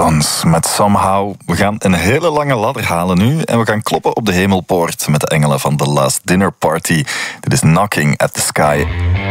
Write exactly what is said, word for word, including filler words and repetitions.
Stones met Somehow. We gaan een hele lange ladder halen nu en we gaan kloppen op de hemelpoort met de engelen van The Last Dinner Party. Dit is Knocking at the Sky.